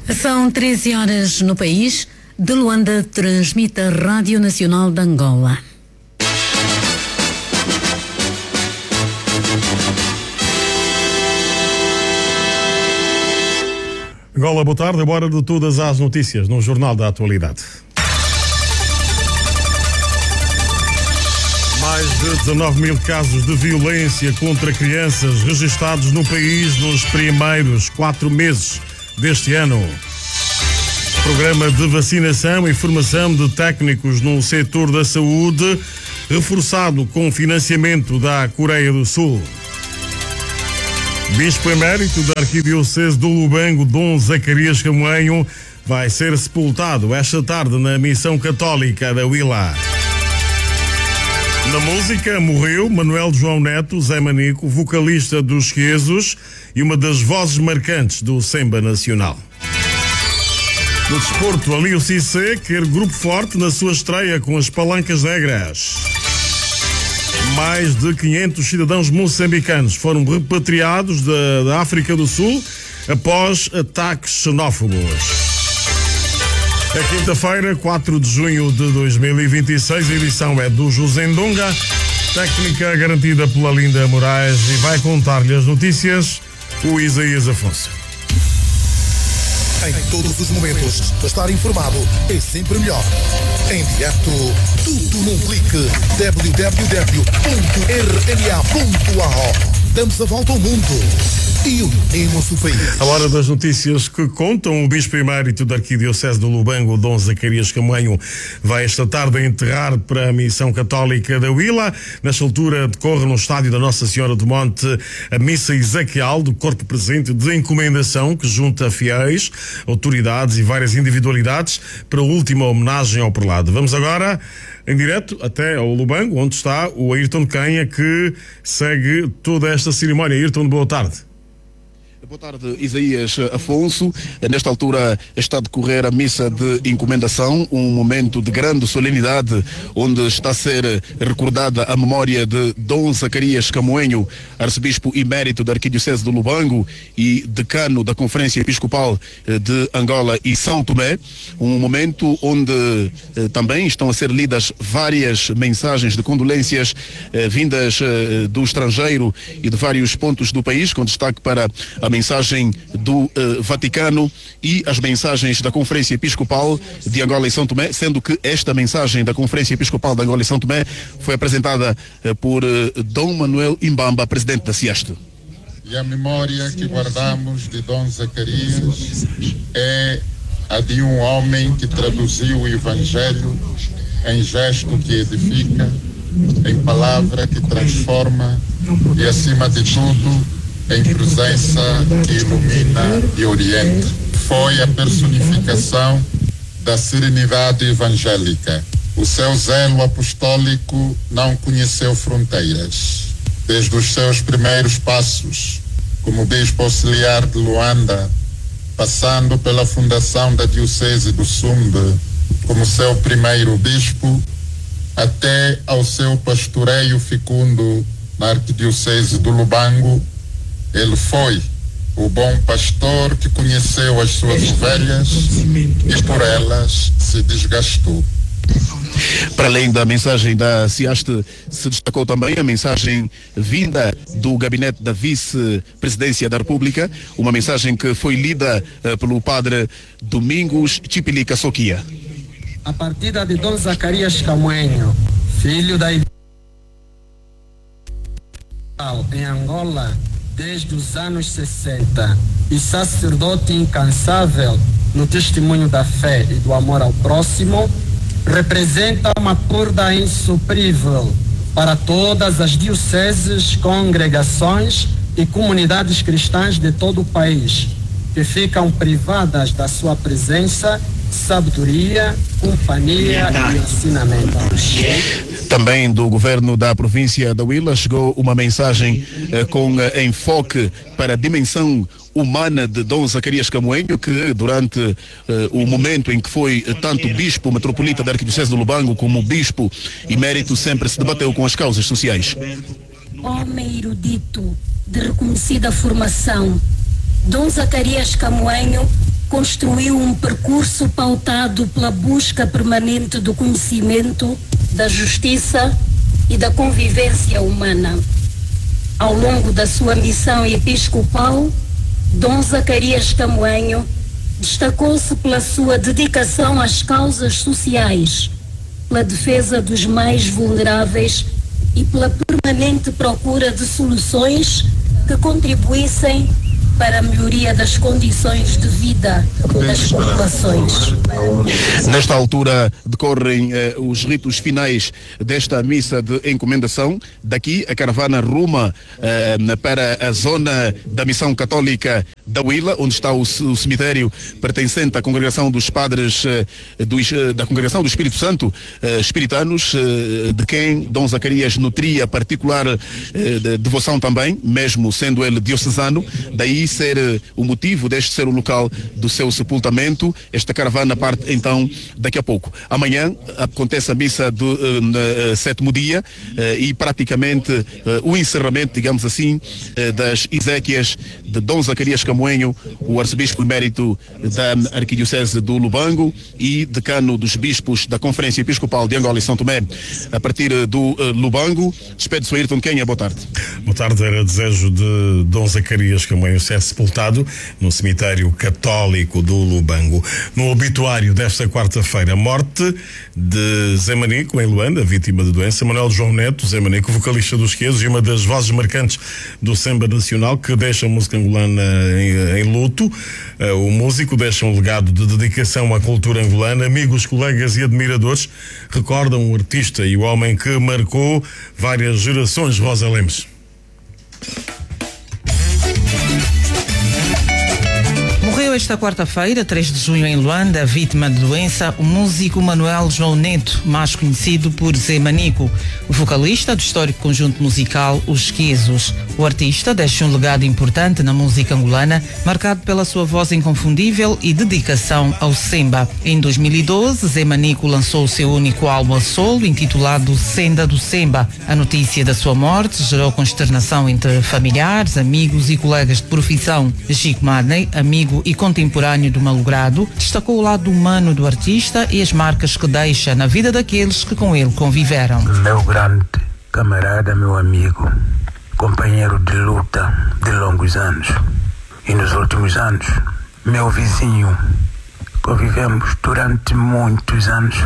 São 13 horas no país. De Luanda transmite a Rádio Nacional de Angola. Angola, boa tarde. Agora de todas as notícias no Jornal da Atualidade. Mais de 19 mil casos de violência contra crianças registrados no país nos primeiros 4 meses deste ano. Programa de vacinação e formação de técnicos no setor da saúde, reforçado com financiamento da Coreia do Sul. Bispo Emérito da Arquidiocese do Lubango, Dom Zacarias Camoenho, vai ser sepultado esta tarde na Missão Católica da Willa. Na música, morreu Manuel João Neto, Zé Manico, vocalista dos Quezos e uma das vozes marcantes do Semba Nacional. No desporto, Alio Cissé quer grupo forte na sua estreia com as Palancas Negras. Mais de 500 cidadãos moçambicanos foram repatriados da África do Sul após ataques xenófobos. É quinta-feira, 4 de junho de 2026, a edição é do José Ndonga, técnica garantida pela Linda Moraes, e vai contar-lhe as notícias o Isaías Afonso. Em todos os momentos, estar informado é sempre melhor. Em direto, tudo num clique. www.rna.ao. Damos a volta ao mundo e unimos o país. A hora das notícias que contam, o Bispo Emérito da Arquidiocese do Lubango, Dom Zacarias Camoenho, vai esta tarde enterrar para a Missão Católica da Willa. Nesta altura decorre no estádio da Nossa Senhora do Monte a missa exequial do corpo presente de encomendação que junta fiéis, autoridades e várias individualidades para a última homenagem ao prelado. Vamos agora em direto até ao Lubango, onde está o Ayrton Canha, que segue toda esta cerimónia. Ayrton, boa tarde. Boa tarde, Isaías Afonso. Nesta altura está a decorrer a missa de encomendação, um momento de grande solenidade, onde está a ser recordada a memória de Dom Zacarias Camoenho, arcebispo emérito da Arquidiocese do Lubango e decano da Conferência Episcopal de Angola e São Tomé. Um momento onde também estão a ser lidas várias mensagens de condolências vindas do estrangeiro e de vários pontos do país, com destaque para a mensagem do Vaticano e as mensagens da Conferência Episcopal de Angola e São Tomé, sendo que esta mensagem da Conferência Episcopal de Angola e São Tomé foi apresentada por Dom Manuel Imbamba, presidente da CIAST. E a memória que guardamos de Dom Zacarias é a de um homem que traduziu o Evangelho em gesto que edifica, em palavra que transforma e, acima de tudo, em presença que ilumina e orienta. Foi a personificação da serenidade evangélica. O seu zelo apostólico não conheceu fronteiras. Desde os seus primeiros passos como bispo auxiliar de Luanda, passando pela fundação da Diocese do Sumbe como seu primeiro bispo, até ao seu pastoreio fecundo na Arquidiocese do Lubango, ele foi o bom pastor que conheceu as suas ovelhas e por elas se desgastou. Para além da mensagem da CIAST, se destacou também a mensagem vinda do gabinete da vice-presidência da República, uma mensagem que foi lida pelo padre Domingos Chipilica Soquia. A partida de Dom Zacarias Camoenho, filho da em Angola desde os anos 60 e sacerdote incansável no testemunho da fé e do amor ao próximo, representa uma perda insuprível para todas as dioceses, congregações e comunidades cristãs de todo o país, que ficam privadas da sua presença, sabedoria, companhia e ensinamento. Também do governo da província da Willa chegou uma mensagem com enfoque para a dimensão humana de Dom Zacarias Camoenho, que durante o momento em que foi tanto bispo metropolita da Arquidiocese do Lubango como bispo emérito sempre se debateu com as causas sociais. Homem erudito de reconhecida formação, Dom Zacarias Camoenho construiu um percurso pautado pela busca permanente do conhecimento, da justiça e da convivência humana. Ao longo da sua missão episcopal, Dom Zacarias Camoenho destacou-se pela sua dedicação às causas sociais, pela defesa dos mais vulneráveis e pela permanente procura de soluções que contribuíssem para a melhoria das condições de vida das populações. Nesta altura decorrem os ritos finais desta missa de encomendação. Daqui a caravana ruma para a zona da Missão Católica da Huila, onde está o cemitério pertencente à congregação dos padres da congregação do Espírito Santo, espiritanos, de quem Dom Zacarias nutria particular devoção também, mesmo sendo ele diocesano. Daí ser o motivo deste ser o local do seu sepultamento. Esta caravana parte então daqui a pouco. Amanhã acontece a missa do sétimo dia e praticamente o encerramento, digamos assim, das exéquias de Dom Zacarias Camoenho, o arcebispo emérito da Arquidiocese do Lubango e decano dos bispos da Conferência Episcopal de Angola e São Tomé. A partir do Lubango, despede-se o Ayrton Kenha. Boa tarde. Boa tarde. Era desejo de Dom Zacarias Camoenho ser sepultado no cemitério católico do Lubango. No obituário desta quarta-feira, morte de Zé Manico, em Luanda, vítima de doença. Manuel João Neto, Zé Manico, vocalista dos Quesos e uma das vozes marcantes do samba nacional, que deixa a música angolana em luto. O músico deixa um legado de dedicação à cultura angolana. Amigos, colegas e admiradores recordam o artista e o homem que marcou várias gerações. Rosa Lemos. Morreu esta quarta-feira, 3 de junho, em Luanda, vítima de doença, o músico Manuel João Neto, mais conhecido por Zé Manico, o vocalista do histórico conjunto musical Os Quesos. O artista deixa um legado importante na música angolana, marcado pela sua voz inconfundível e dedicação ao samba. Em 2012, Zé Manico lançou o seu único álbum a solo, intitulado Senda do Semba. A notícia da sua morte gerou consternação entre familiares, amigos e colegas de profissão. Chico Marney, amigo e contemporâneo do malogrado, destacou o lado humano do artista e as marcas que deixa na vida daqueles que com ele conviveram. Meu grande camarada, meu amigo, companheiro de luta de longos anos. E nos últimos anos, meu vizinho. Convivemos durante muitos anos.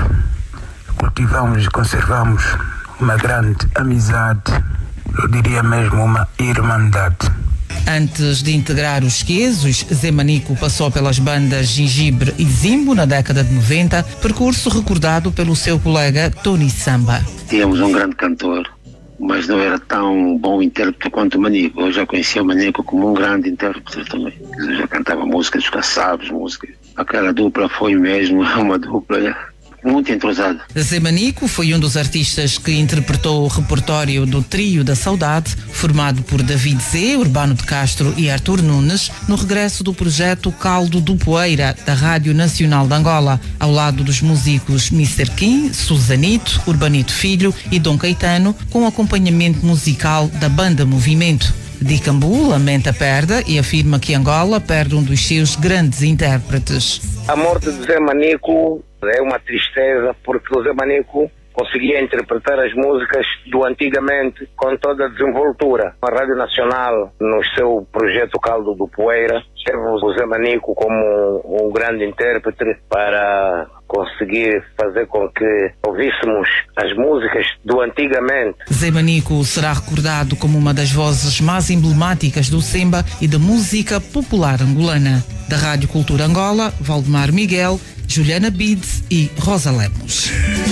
Cultivamos e conservamos uma grande amizade, eu diria mesmo uma irmandade. Antes de integrar os Quesos, Zé Manico passou pelas bandas Gengibre e Zimbo na década de 90, percurso recordado pelo seu colega Tony Samba. Tínhamos um grande cantor, mas não era tão bom intérprete quanto o Manico. Eu já conhecia o Manico como um grande intérprete também. Eu já cantava música dos Kassabs, música. Aquela dupla foi mesmo uma dupla muito entrosada. Zé Manico foi um dos artistas que interpretou o repertório do Trio da Saudade, formado por David Zé, Urbano de Castro e Arthur Nunes, no regresso do projeto Caldo do Poeira, da Rádio Nacional de Angola, ao lado dos músicos Mr. Kim, Susanito, Urbanito Filho e Dom Caetano, com acompanhamento musical da banda Movimento. Dicambu lamenta a perda e afirma que Angola perde um dos seus grandes intérpretes. A morte de Zé Manico é uma tristeza, porque o Zé Manico conseguia interpretar as músicas do antigamente com toda a desenvoltura. A Rádio Nacional, no seu projeto Caldo do Poeira, teve o Zé Manico como um grande intérprete para conseguir fazer com que ouvíssemos as músicas do antigamente. Zé Manico será recordado como uma das vozes mais emblemáticas do samba e da música popular angolana. Da Rádio Cultura Angola, Valdemar Miguel, Juliana Bides e Rosa Lemos.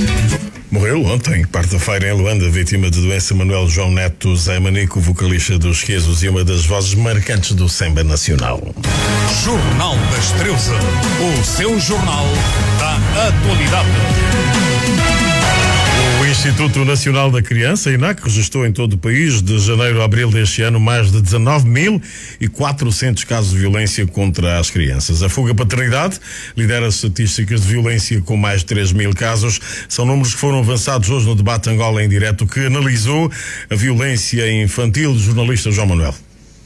Morreu ontem, quarta-feira, em Luanda, vítima de doença, Manuel João Neto, Zé Manico, vocalista dos Quesos e uma das vozes marcantes do samba nacional. Jornal das 13, o seu jornal da atualidade. O Instituto Nacional da Criança, INAC, registrou em todo o país, de janeiro a abril deste ano, mais de 19.400 casos de violência contra as crianças. A fuga paternidade lidera as estatísticas de violência com mais de 3.000 casos. São números que foram avançados hoje no debate Angola em direto, que analisou a violência infantil do jornalista João Manuel.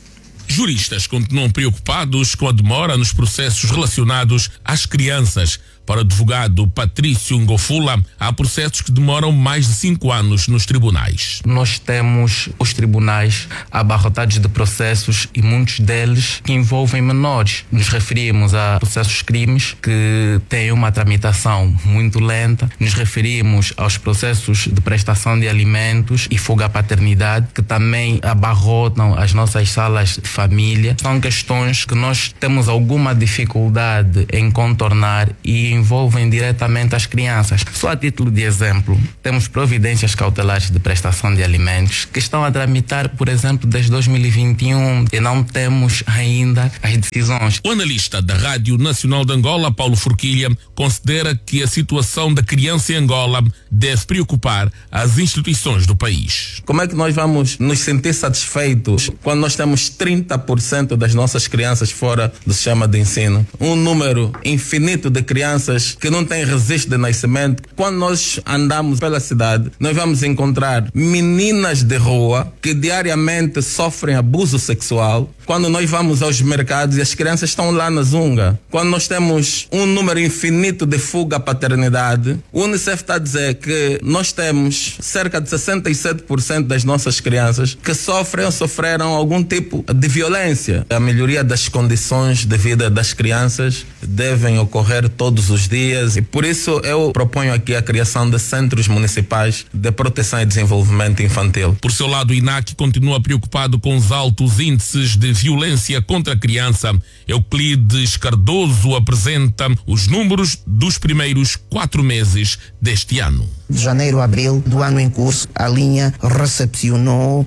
Juristas continuam preocupados com a demora nos processos relacionados às crianças. Para o advogado Patrício Ngofula, há processos que demoram mais de 5 anos nos tribunais. Nós temos os tribunais abarrotados de processos e muitos deles que envolvem menores. Nos referimos a processos crimes que têm uma tramitação muito lenta. Nos referimos aos processos de prestação de alimentos e fuga à paternidade, que também abarrotam as nossas salas de família. São questões que nós temos alguma dificuldade em contornar e envolvem diretamente as crianças. Só a título de exemplo, temos providências cautelares de prestação de alimentos que estão a tramitar, por exemplo, desde 2021 e não temos ainda as decisões. O analista da Rádio Nacional de Angola, Paulo Forquilha, considera que a situação da criança em Angola deve preocupar as instituições do país. Como é que nós vamos nos sentir satisfeitos quando nós temos 30% das nossas crianças fora do sistema de ensino? Um número infinito de crianças que não têm registro de nascimento. Quando nós andamos pela cidade, nós vamos encontrar meninas de rua que diariamente sofrem abuso sexual. Quando nós vamos aos mercados e as crianças estão lá na zunga. Quando nós temos um número infinito de fuga à paternidade, o UNICEF está a dizer que nós temos cerca de 67% das nossas crianças que sofrem ou sofreram algum tipo de violência. A melhoria das condições de vida das crianças devem ocorrer todos os dias e por isso eu proponho aqui a criação de centros municipais de proteção e desenvolvimento infantil. Por seu lado, o INAC continua preocupado com os altos índices de violência contra a criança. Euclides Cardoso apresenta os números dos primeiros 4 meses deste ano. De janeiro a abril do ano em curso, a linha recepcionou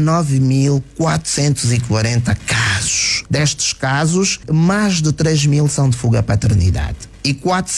19.440 casos. Destes casos, mais de 3.000 são de fuga à paternidade. E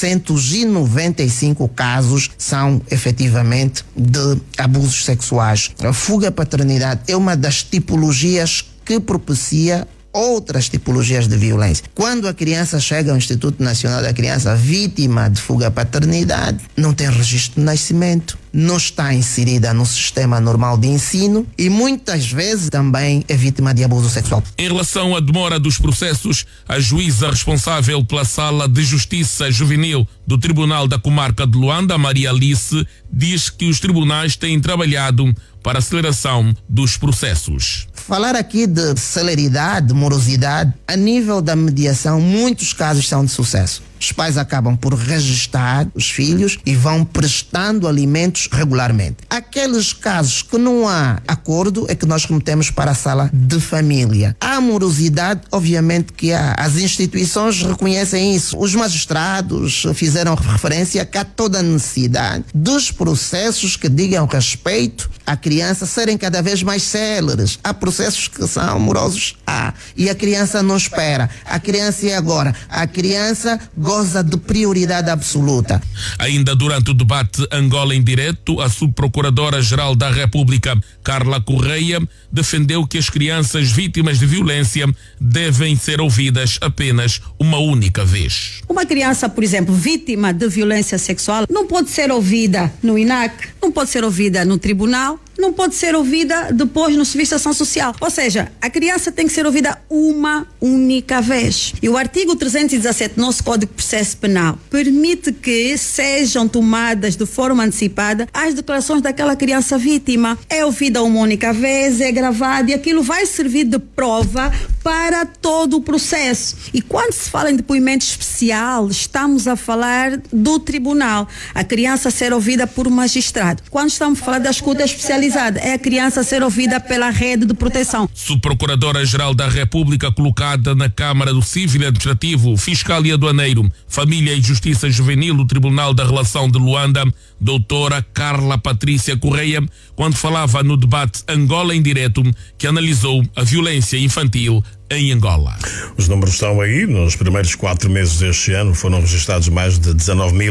495 casos são efetivamente de abusos sexuais. A fuga à paternidade é uma das tipologias que propicia outras tipologias de violência. Quando a criança chega ao Instituto Nacional da Criança vítima de fuga à paternidade, não tem registro de nascimento, não está inserida no sistema normal de ensino e muitas vezes também é vítima de abuso sexual. Em relação à demora dos processos, a juíza responsável pela Sala de Justiça Juvenil do Tribunal da Comarca de Luanda, Maria Alice, diz que os tribunais têm trabalhado para a aceleração dos processos. Falar aqui de celeridade, morosidade, a nível da mediação, muitos casos são de sucesso. Os pais acabam por registrar os filhos e vão prestando alimentos regularmente. Aqueles casos que não há acordo é que nós remetemos para a sala de família. Há morosidade, obviamente que há. As instituições reconhecem isso. Os magistrados fizeram referência que há toda a necessidade dos processos que digam respeito à criança serem cada vez mais céleres. Há processos que são morosos, e a criança não espera. A criança é agora. A criança goza de prioridade absoluta. Ainda durante o debate Angola em Direto, a Subprocuradora-Geral da República, Carla Correia, defendeu que as crianças vítimas de violência devem ser ouvidas apenas uma única vez. Uma criança, por exemplo, vítima de violência sexual, não pode ser ouvida no INAC, não pode ser ouvida no tribunal, não pode ser ouvida depois no Serviço de Ação Social. Ou seja, a criança tem que ser ouvida uma única vez. E o artigo 317 do nosso Código de Processo Penal permite que sejam tomadas de forma antecipada as declarações daquela criança vítima. É ouvida uma única vez, é gravado e aquilo vai servir de prova para todo o processo. E quando se fala em depoimento especial, estamos a falar do tribunal. A criança ser ouvida por um magistrado. Quando estamos a falar da escuta especializada, é a criança ser ouvida pela rede de proteção. Subprocuradora-Geral da República colocada na Câmara do Civil e Administrativo, Fiscal e Aduaneiro, Família e Justiça Juvenil do Tribunal da Relação de Luanda, doutora Carla Patrícia Correia, quando falava no debate Angola em Direto, que analisou a violência infantil em Angola. Os números estão aí. Nos primeiros 4 meses deste ano foram registrados mais de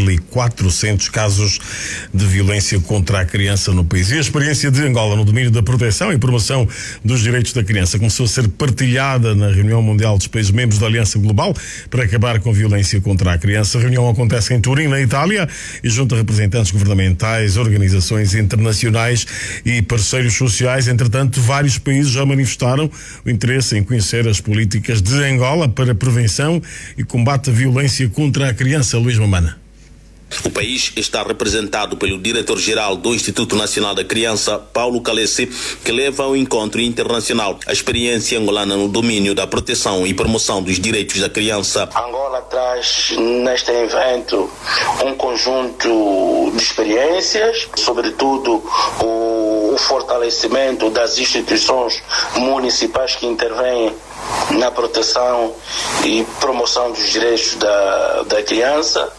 19.400 casos de violência contra a criança no país. E a experiência de Angola no domínio da proteção e promoção dos direitos da criança começou a ser partilhada na reunião mundial dos países membros da Aliança Global para acabar com a violência contra a criança. A reunião acontece em Turim, na Itália, e junta representantes governamentais, organizações internacionais e parceiros sociais. Entretanto, vários países já manifestaram o interesse em conhecer conhecer as políticas de Angola para prevenção e combate à violência contra a criança. Luís Mamana. O país está representado pelo diretor-geral do Instituto Nacional da Criança, Paulo Calesi, que leva ao encontro internacional a experiência angolana no domínio da proteção e promoção dos direitos da criança. Angola traz neste evento um conjunto de experiências, sobretudo o fortalecimento das instituições municipais que intervêm na proteção e promoção dos direitos da criança.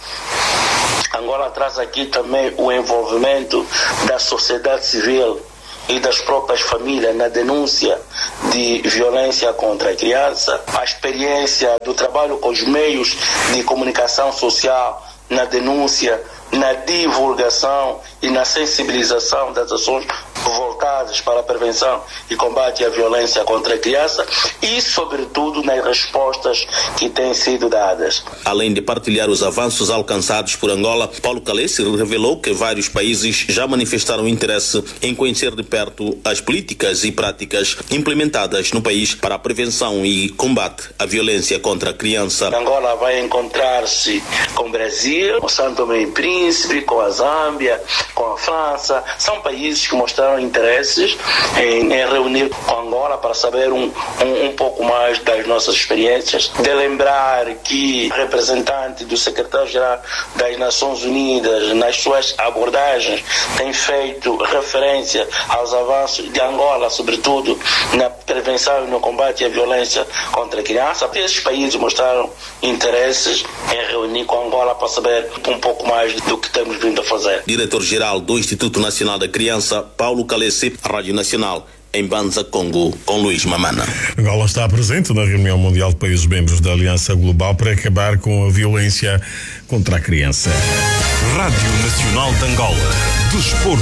Angola traz aqui também o envolvimento da sociedade civil e das próprias famílias na denúncia de violência contra a criança, a experiência do trabalho com os meios de comunicação social na denúncia, na divulgação e na sensibilização das ações voltadas para a prevenção e combate à violência contra a criança e, sobretudo, nas respostas que têm sido dadas. Além de partilhar os avanços alcançados por Angola, Paulo Calesi revelou que vários países já manifestaram interesse em conhecer de perto as políticas e práticas implementadas no país para a prevenção e combate à violência contra a criança. Angola vai encontrar-se com o Brasil, com São Tomé e Príncipe, com a Zâmbia, com a França. São países que mostraram interesses em reunir com Angola para saber um pouco mais das nossas experiências. De lembrar que o representante do secretário-geral das Nações Unidas, nas suas abordagens, tem feito referência aos avanços de Angola, sobretudo na prevenção e no combate à violência contra a criança. Esses países mostraram interesses em reunir com Angola para saber um pouco mais do que temos vindo a fazer. Diretor-geral do Instituto Nacional da Criança, Paulo Calesi, Rádio Nacional, em Banza, Congo, com Luís Mamana. Angola está presente na reunião mundial de países membros da Aliança Global para acabar com a violência contra a criança. Rádio Nacional de Angola. Desporto.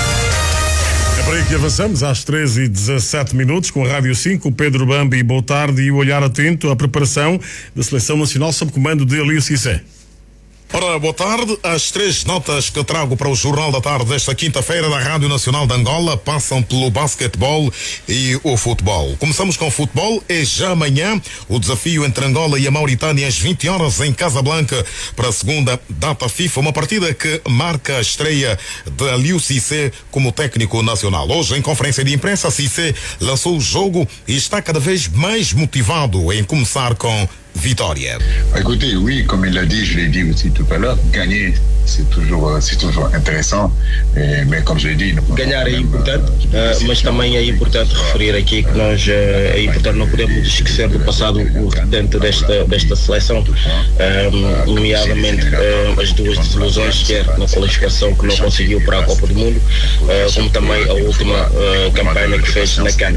É por aí que avançamos às 13h17 com a Rádio 5, Pedro Bambi, boa tarde, e o olhar atento à preparação da Seleção Nacional sob comando de Aliou Cissé. Ora, boa tarde. As 3 notas que trago para o Jornal da Tarde desta quinta-feira da Rádio Nacional de Angola passam pelo basquetebol e o futebol. Começamos com o futebol. É já amanhã o desafio entre Angola e a Mauritânia às 20 horas em Casablanca para a segunda data FIFA, uma partida que marca a estreia de Aliou Cissé como técnico nacional. Hoje, em conferência de imprensa, Cissé lançou o jogo e está cada vez mais motivado em começar com vitória. Écoutez, oui, comme il l'a dit, je l'ai dit aussi tout à l'heure, gagner c'est toujours intéressant, mais comme je l'ai dit, ganhar é importante, mas também é importante referir aqui que nós é importante, não podemos esquecer do passado recente desta seleção, nomeadamente as duas desilusões, quer na qualificação que não conseguiu para a Copa do Mundo, como também a última campanha que fez na CAN.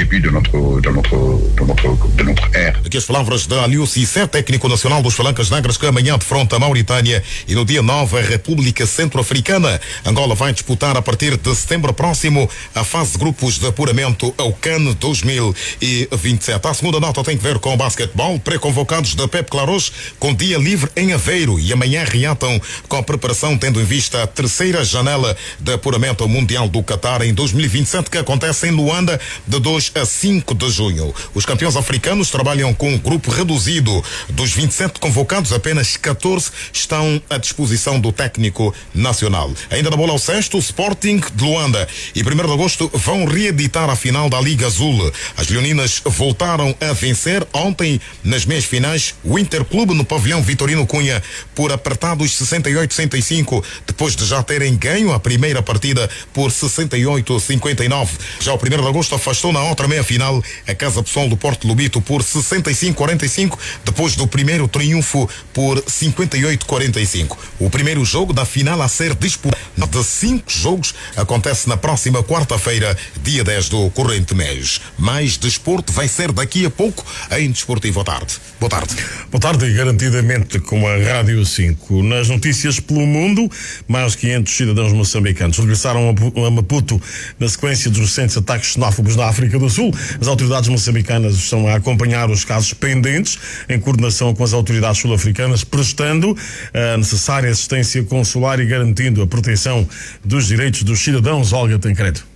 Aqui as palavras de Aliou Cissé, técnico nacional dos Palancas Negras, que amanhã defronta a Mauritânia e no dia 9 a República Centro-Africana. Angola vai disputar a partir de setembro próximo a fase de grupos de apuramento ao CAN 2027. A segunda nota tem que ver com o basquetebol. Pré-convocados de Pepe Claros com dia livre em Aveiro e amanhã reatam com a preparação tendo em vista a terceira janela de apuramento ao Mundial do Qatar em 2027 que acontece em Luanda de 2 a 5 de junho. Os campeões africanos trabalham com um grupo reduzido. Dos 27 convocados, apenas 14 estão à disposição do técnico nacional. Ainda na bola ao sexto, o Sporting de Luanda e 1º de agosto vão reeditar a final da Liga Azul. As leoninas voltaram a vencer ontem nas meias finais o Interclube no pavilhão Vitorino Cunha por apertados 68-65, depois de já terem ganho a primeira partida por 68-59. Já o 1º de agosto afastou na outra meia final a Casa Pessoal do Porto Lobito por 65-45, depois do primeiro triunfo por 58-45. O primeiro jogo da final a ser disputado de 5 jogos acontece na próxima quarta-feira, dia 10 do corrente mês. Mais desporto vai ser daqui a pouco em Desportivo à Tarde. Boa tarde. Boa tarde e garantidamente com a Rádio 5. Nas notícias pelo mundo, mais de 500 cidadãos moçambicanos regressaram a Maputo na sequência dos recentes ataques xenófobos na África do Sul. As autoridades moçambicanas estão a acompanhar os casos pendentes em coordenação com as autoridades sul-africanas, prestando a necessária assistência consular e garantindo a proteção dos direitos dos cidadãos. Olga Tancredo.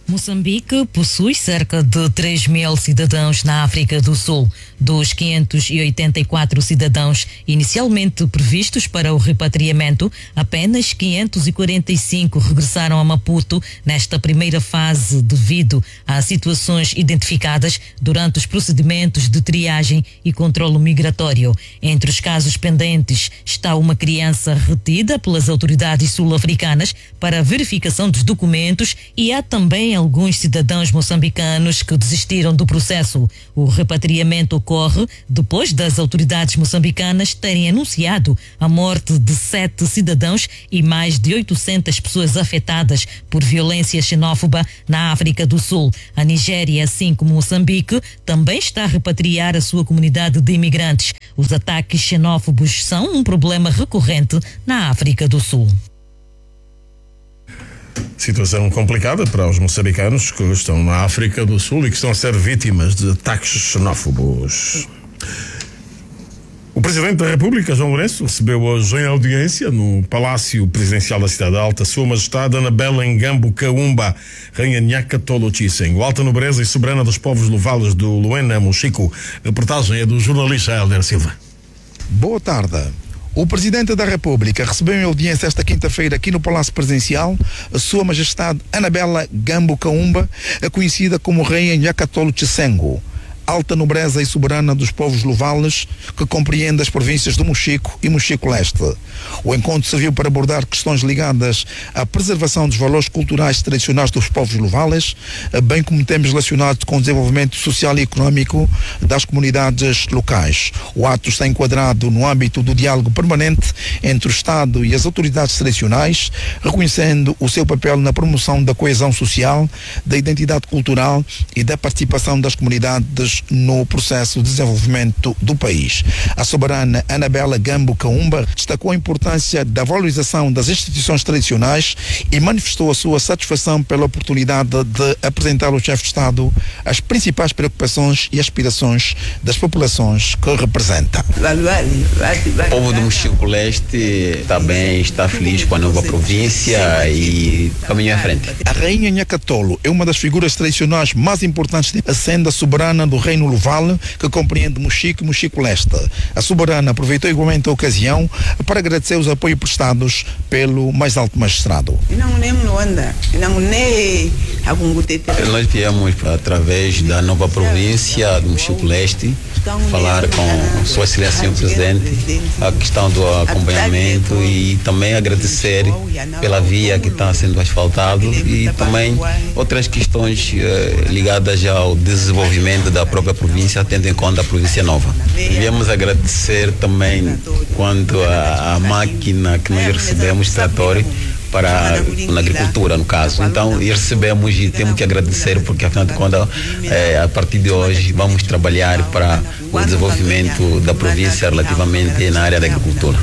Moçambique possui cerca de 3.000 cidadãos na África do Sul. Dos 584 cidadãos inicialmente previstos para o repatriamento, apenas 545 regressaram a Maputo nesta primeira fase devido a situações identificadas durante os procedimentos de triagem e controlo migratório. Entre os casos pendentes está uma criança retida pelas autoridades sul-africanas para verificação dos documentos e há também alguns cidadãos moçambicanos que desistiram do processo. O repatriamento ocorre depois das autoridades moçambicanas terem anunciado a morte de 7 cidadãos e mais de 800 pessoas afetadas por violência xenófoba na África do Sul. A Nigéria, assim como Moçambique, também está a repatriar a sua comunidade de imigrantes. Os ataques xenófobos são um problema recorrente na África do Sul. Situação complicada para os moçambicanos que estão na África do Sul e que estão a ser vítimas de ataques xenófobos. O Presidente da República, João Lourenço, recebeu hoje em audiência no Palácio Presidencial da Cidade Alta Sua Majestade Anabela Ngambo Kaumba, Rainha Nyakatolo Chisengo, alta nobreza e soberana dos povos Luvalas do Luena Mochico. A reportagem é do jornalista Helder Silva. Boa tarde. O Presidente da República recebeu em audiência esta quinta-feira aqui no Palácio Presidencial a Sua Majestade Anabela Ngambo Kaumba, conhecida como Rainha Nyakatolo Chisengo, alta nobreza e soberana dos povos Luvalas, que compreende as províncias do Mochico e Mochico Leste. O encontro serviu para abordar questões ligadas à preservação dos valores culturais tradicionais dos povos Luvalas, bem como temas relacionados com o desenvolvimento social e económico das comunidades locais. O ato está enquadrado no âmbito do diálogo permanente entre o Estado e as autoridades tradicionais, reconhecendo o seu papel na promoção da coesão social, da identidade cultural e da participação das comunidades no processo de desenvolvimento do país. A soberana Anabela Ngambo Kaumba destacou a importância da valorização das instituições tradicionais e manifestou a sua satisfação pela oportunidade de apresentar ao chefe de Estado as principais preocupações e aspirações das populações que representa. O povo do Mochico Leste também está feliz com a nova província e caminhou à frente. A Rainha Nyakatolo é uma das figuras tradicionais mais importantes, sendo a soberana do Reino Luval, que compreende Mochico e Mochico Leste. A soberana aproveitou igualmente a ocasião para agradecer os apoios prestados pelo mais alto magistrado. Nós viemos, através da nova província do Mochico Leste, falar com Sua Excelência o Presidente a questão do acompanhamento e também agradecer pela via que está sendo asfaltado e também outras questões ligadas ao desenvolvimento da própria província, tendo em conta a província nova. Viemos agradecer também quanto à máquina que nós recebemos, trator, para na agricultura, no caso. Então, recebemos e temos que agradecer, porque afinal de contas, a partir de hoje, vamos trabalhar para o desenvolvimento da província relativamente na área da agricultura.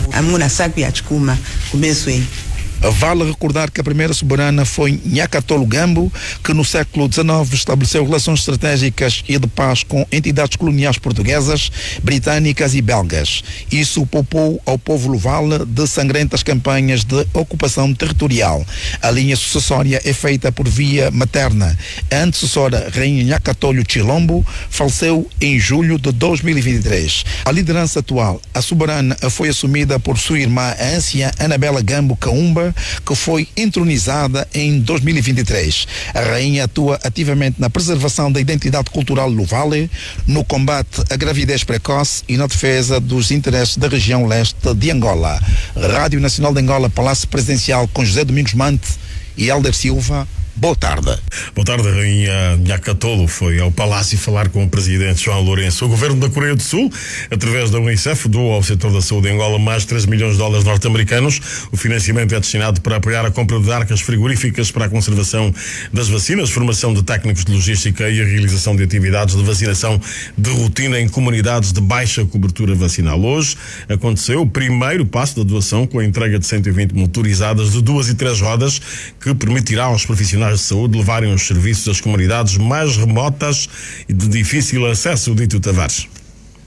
Vale recordar que a primeira soberana foi Nyakatolo Ngambo, que no século XIX estabeleceu relações estratégicas e de paz com entidades coloniais portuguesas, britânicas e belgas. Isso poupou ao povo Luval de sangrentas campanhas de ocupação territorial. A linha sucessória é feita por via materna. A antecessora, Rainha Nyakatolo Chilombo, faleceu em julho de 2023. A liderança atual, a soberana, foi assumida por sua irmã, a anciã Anabela Ngambo Kaumba, que foi entronizada em 2023. A rainha atua ativamente na preservação da identidade cultural Luvale, no combate à gravidez precoce e na defesa dos interesses da região leste de Angola. Rádio Nacional de Angola, Palácio Presidencial, com José Domingos Mante e Helder Silva. Boa tarde. Boa tarde, Rainha Nyakatolo foi ao Palácio falar com o Presidente João Lourenço. O Governo da Coreia do Sul, através da Unicef, doou ao setor da saúde em Angola mais de 3 milhões de dólares norte-americanos. O financiamento é destinado para apoiar a compra de arcas frigoríficas para a conservação das vacinas, formação de técnicos de logística e a realização de atividades de vacinação de rotina em comunidades de baixa cobertura vacinal. Hoje aconteceu o primeiro passo da doação com a entrega de 120 motorizadas de 2 e 3 rodas, que permitirá aos profissionais de saúde levarem os serviços às comunidades mais remotas e de difícil acesso, Dito Tavares.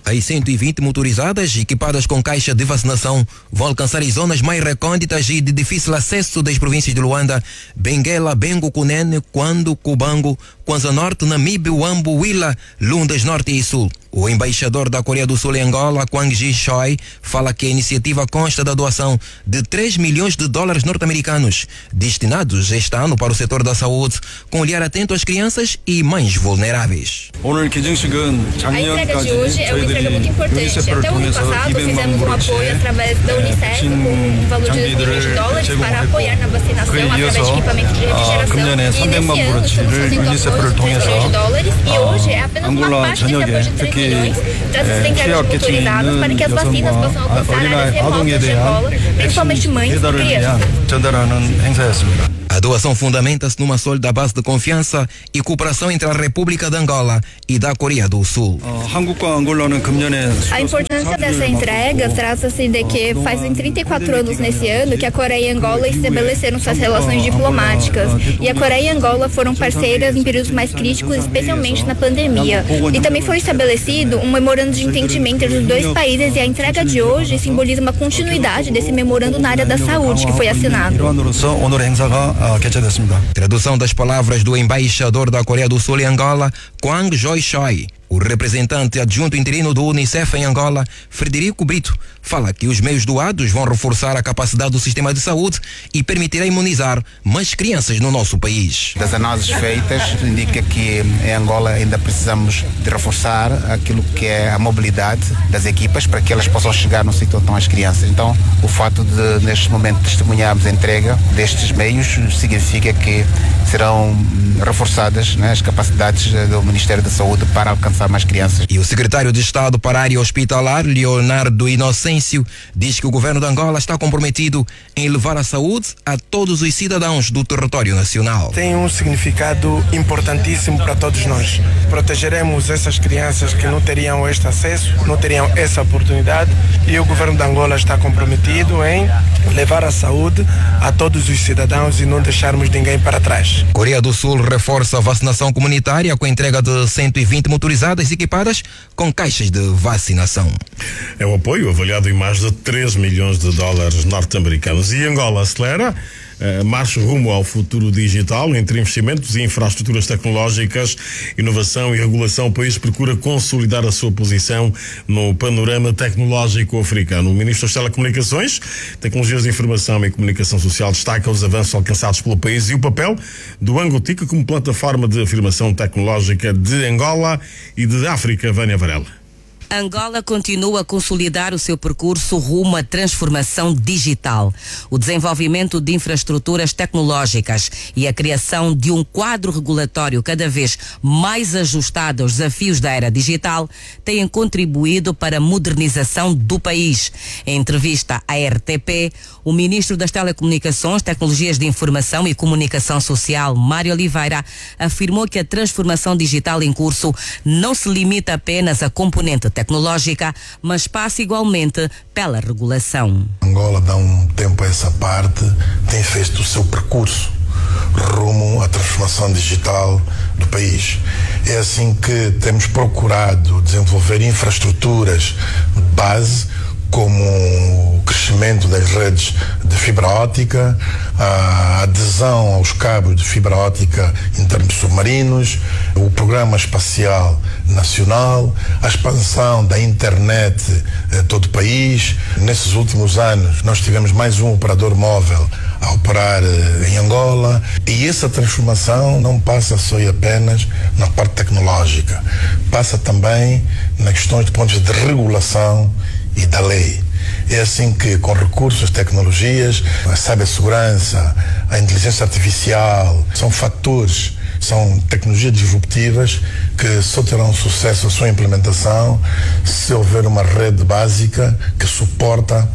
As 120 motorizadas equipadas com caixa de vacinação vão alcançar as zonas mais recônditas e de difícil acesso das províncias de Luanda, Benguela, Bengo, Cunene, Quando, Cubango, Kwanza Norte, Namibe, Uambo, Willa, Lundas Norte e Sul. O embaixador da Coreia do Sul em Angola, Kwang Ji-choi, fala que a iniciativa consta da doação de $3 milhões norte-americanos, destinados este ano para o setor da saúde, com olhar atento às crianças e mães vulneráveis. A entrega de hoje é uma entrega muito importante. Até o ano passado fizemos um apoio através da Unicef com um valor de $2 milhões para apoiar na vacinação através de equipamento de refrigeração. E nesse ano estamos fazendo apoio de $3 milhões e hoje é apenas uma parte desse apoio de $3 milhões. Trata-se de entregas motorizadas para que as vacinas possam alcançar áreas remotas de Angola, principalmente mães e crianças. A doação fundamenta-se numa sólida base de confiança e cooperação entre a República de Angola e da Coreia do Sul. A importância dessa entrega trata-se de que fazem 34 anos nesse ano que a Coreia e Angola estabeleceram suas relações diplomáticas. E a Coreia e Angola foram parceiras em períodos mais críticos, especialmente na pandemia. E também foi estabelecido um memorando de entendimento entre os dois países e a entrega de hoje simboliza uma continuidade desse memorando na área da saúde que foi assinado. Tradução das palavras do embaixador da Coreia do Sul em Angola, Kwang Ji-choi. O representante adjunto interino do Unicef em Angola, Frederico Brito, fala que os meios doados vão reforçar a capacidade do sistema de saúde e permitirá imunizar mais crianças no nosso país. Das análises feitas indica que em Angola ainda precisamos de reforçar aquilo que é a mobilidade das equipas para que elas possam chegar no sítio onde estão as crianças. Então, o fato de neste momento testemunharmos a entrega destes meios significa que serão reforçadas, né, as capacidades do Ministério da Saúde para alcançar mais crianças. E o secretário de Estado para a área hospitalar, Leonardo Inocêncio, diz que o governo de Angola está comprometido em levar a saúde a todos os cidadãos do território nacional. Tem um significado importantíssimo para todos nós. Protegeremos essas crianças que não teriam este acesso, não teriam essa oportunidade, e o governo de Angola está comprometido em levar a saúde a todos os cidadãos e não deixarmos ninguém para trás. Coreia do Sul reforça a vacinação comunitária com a entrega de 120 motorizadas equipadas com caixas de vacinação. É um apoio avaliado em mais de $3 milhões norte-americanos. E Angola acelera marcha rumo ao futuro digital. Entre investimentos e infraestruturas tecnológicas, inovação e regulação, o país procura consolidar a sua posição no panorama tecnológico africano. O ministro das Telecomunicações, Tecnologias de Informação e Comunicação Social destaca os avanços alcançados pelo país e o papel do Angotica como plataforma de afirmação tecnológica de Angola e de África. Vânia Varela. Angola continua a consolidar o seu percurso rumo à transformação digital. O desenvolvimento de infraestruturas tecnológicas e a criação de um quadro regulatório cada vez mais ajustado aos desafios da era digital têm contribuído para a modernização do país. Em entrevista à RTP, o ministro das Telecomunicações, Tecnologias de Informação e Comunicação Social, Mário Oliveira, afirmou que a transformação digital em curso não se limita apenas à componente tecnológica, mas passa igualmente pela regulação. Angola, dá um tempo a essa parte, tem feito o seu percurso rumo à transformação digital do país. É assim que temos procurado desenvolver infraestruturas de base, como o crescimento das redes de fibra óptica, a adesão aos cabos de fibra óptica em termos submarinos, o programa espacial nacional, a expansão da internet em todo o país. Nesses últimos anos nós tivemos mais um operador móvel a operar em Angola, e essa transformação não passa só e apenas na parte tecnológica, passa também nas questões de pontos de regulação e da lei. É assim que, com recursos, tecnologias, a cibersegurança, a inteligência artificial, são fatores, são tecnologias disruptivas que só terão sucesso a sua implementação se houver uma rede básica que suporta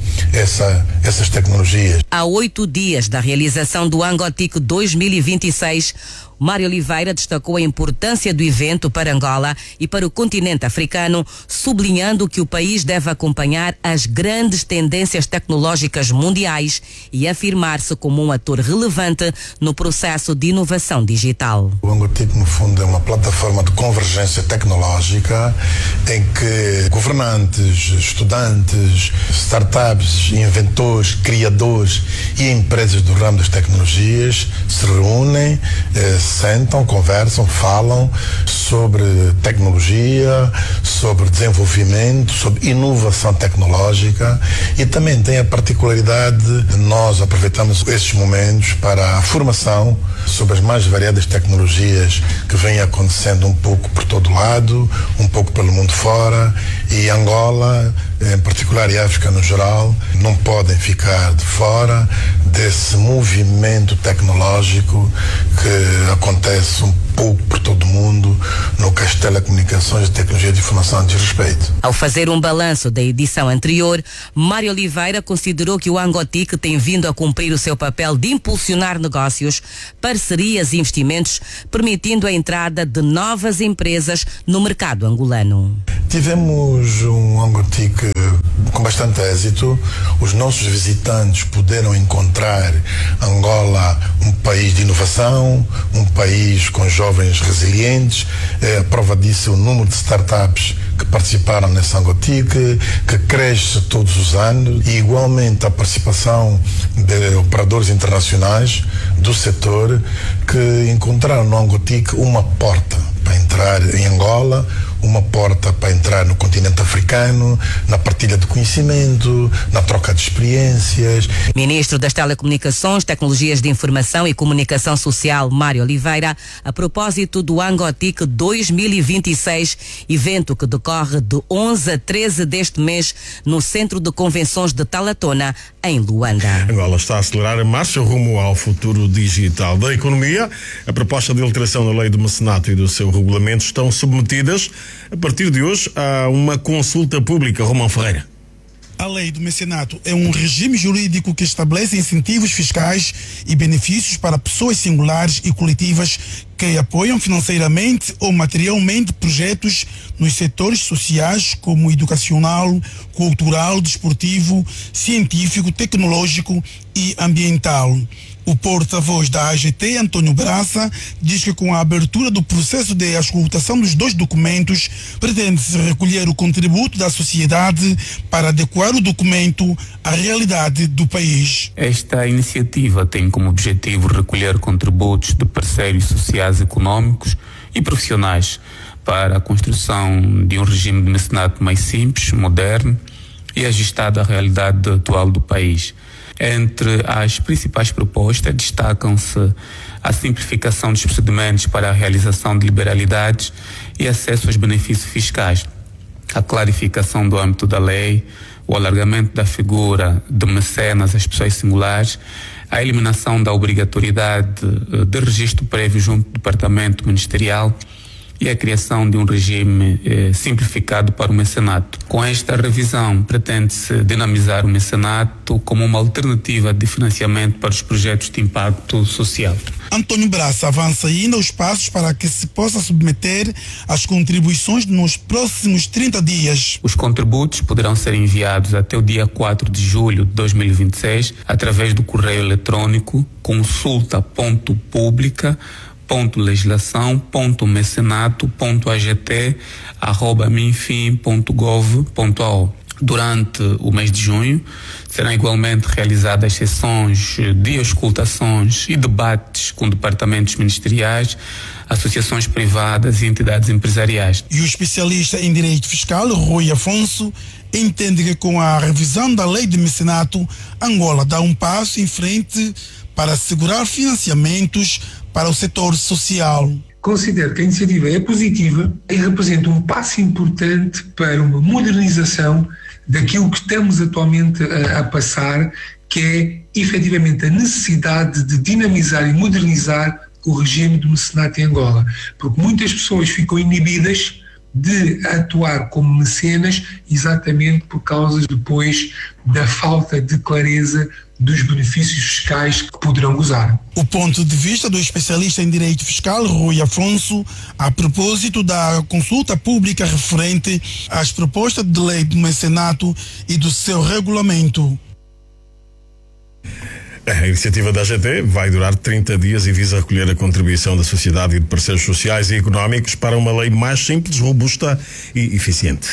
essas tecnologias. Há 8 dias da realização do Angotic 2026, o Mário Oliveira destacou a importância do evento para Angola e para o continente africano, sublinhando que o país deve acompanhar as grandes tendências tecnológicas mundiais e afirmar-se como um ator relevante no processo de inovação digital. O Angotic, no fundo, é uma plataforma de convergência tecnológica em que governantes, estudantes, startups, inventores, criadores e empresas do ramo das tecnologias se reúnem, sentam, conversam, falam sobre tecnologia, sobre desenvolvimento, sobre inovação tecnológica, e também tem a particularidade de nós aproveitamos esses momentos para a formação sobre as mais variadas tecnologias que vêm acontecendo um pouco por todo lado, um pouco pelo mundo fora, e Angola, em particular, e a África no geral, não podem ficar de fora desse movimento tecnológico que acontece um pouco por todo o mundo no que as telecomunicações e tecnologia de informação diz respeito. Ao fazer um balanço da edição anterior, Mário Oliveira considerou que o Angotic tem vindo a cumprir o seu papel de impulsionar negócios, parcerias e investimentos, permitindo a entrada de novas empresas no mercado angolano. Tivemos um Angotic com bastante êxito. Os nossos visitantes puderam encontrar Angola um país de inovação, um país com jovens resilientes. A prova disso é o número de startups que participaram nesse Angotic, que cresce todos os anos, e igualmente a participação de operadores internacionais do setor que encontraram no Angotic uma porta para entrar em Angola, uma porta para entrar no continente africano, na partilha de conhecimento, na troca de experiências. Ministro das Telecomunicações, Tecnologias de Informação e Comunicação Social, Mário Oliveira, a propósito do Angotic 2026, evento que decorre de 11 a 13 deste mês no Centro de Convenções de Talatona, em Luanda. Angola está a acelerar a marcha rumo ao futuro digital da economia. A proposta de alteração da lei do mecenato e do seu regulamento estão submetidas a partir de hoje há uma consulta pública. Romão Ferreira. A lei do mecenato é um regime jurídico que estabelece incentivos fiscais e benefícios para pessoas singulares e coletivas que apoiam financeiramente ou materialmente projetos nos setores sociais como educacional, cultural, desportivo, científico, tecnológico e ambiental. O porta-voz da AGT, Antônio Braça, diz que com a abertura do processo de auscultação dos dois documentos, pretende-se recolher o contributo da sociedade para adequar o documento à realidade do país. Esta iniciativa tem como objetivo recolher contributos de parceiros sociais, econômicos e profissionais para a construção de um regime de mecenato mais simples, moderno e ajustado à realidade atual do país. Entre as principais propostas destacam-se a simplificação dos procedimentos para a realização de liberalidades e acesso aos benefícios fiscais, a clarificação do âmbito da lei, o alargamento da figura de mecenas às pessoas singulares, a eliminação da obrigatoriedade de registro prévio junto do departamento ministerial e a criação de um regime simplificado para o mecenato. Com esta revisão, pretende-se dinamizar o mecenato como uma alternativa de financiamento para os projetos de impacto social. Antônio Braça avança ainda os passos para que se possa submeter as contribuições nos próximos 30 dias. Os contributos poderão ser enviados até o dia 4 de julho de 2026 através do correio eletrônico consulta.publica.legislação.mecenato.agt@minfim.gov.ao. Durante o mês de junho, serão igualmente realizadas sessões de auscultações e debates com departamentos ministeriais, associações privadas e entidades empresariais. E o especialista em direito fiscal, Rui Afonso, entende que com a revisão da lei de mecenato, Angola dá um passo em frente para assegurar financiamentos para o setor social. Considero que a iniciativa é positiva e representa um passo importante para uma modernização daquilo que estamos atualmente a passar, que é efetivamente a necessidade de dinamizar e modernizar o regime do mecenato em Angola, porque muitas pessoas ficam inibidas de atuar como mecenas, exatamente por causa depois da falta de clareza dos benefícios fiscais que poderão gozar. O ponto de vista do especialista em direito fiscal, Rui Afonso, a propósito da consulta pública referente às propostas de lei do mecenato e do seu regulamento. A iniciativa da AGT vai durar 30 dias e visa recolher a contribuição da sociedade e de parceiros sociais e económicos para uma lei mais simples, robusta e eficiente.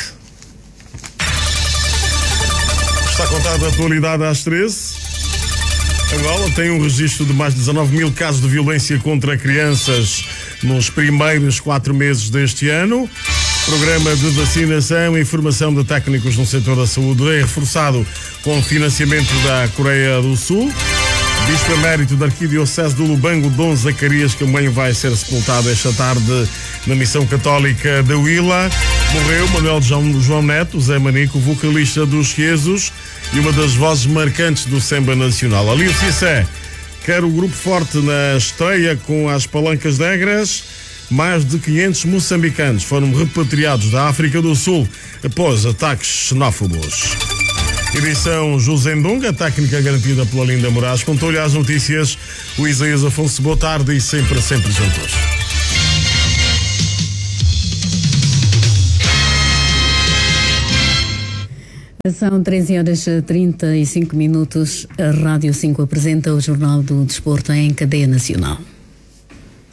Está contada a atualidade às 13. Angola tem um registro de mais de 19 mil casos de violência contra crianças nos primeiros 4 meses deste ano. Programa de vacinação e formação de técnicos no setor da saúde é reforçado com financiamento da Coreia do Sul. Bispo emérito da Arquidiocese do Lubango, Dom Zacarias Camanho, vai ser sepultado esta tarde na Missão Católica da Huila. Morreu Manuel João Neto, Zé Manico, vocalista dos Rezos e uma das vozes marcantes do Samba Nacional. Ali o Cissé quer o grupo forte na estreia com as Palancas Negras. Mais de 500 moçambicanos foram repatriados da África do Sul após ataques xenófobos. Edição José Ndunga, técnica garantida pela Linda Moraes. Contou-lhe as notícias o Isaías Afonso. Boa tarde e sempre juntos. São 13h35. A Rádio 5 apresenta o Jornal do Desporto em cadeia nacional.